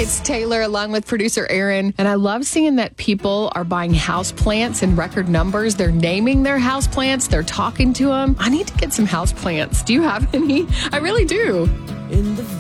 It's Taylor along with producer Aaron. And I love seeing that people are buying house plants in record numbers. They're naming their house plants. They're talking to them. I need to get some house plants. Do you have any? I really do. In the